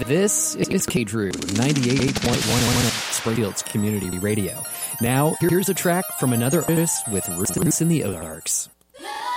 This is K Drew 98.1 Springfield's Community Radio. Now, here's a track from another artist with roots in the Ozarks.